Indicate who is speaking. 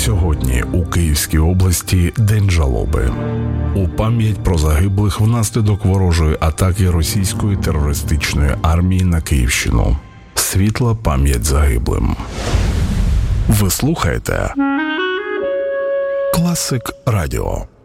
Speaker 1: Сьогодні у Київській області День жалоби. У пам'ять про загиблих внаслідок ворожої атаки російської терористичної армії на Київщину. Світла пам'ять загиблим. Ви слухаєте Класик Радіо.